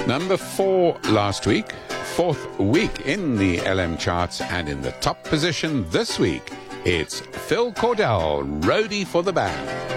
Number 4 last week, 4th week in the LM charts, and in the top position this week, it's Phil Cordell, Roadie for the Band.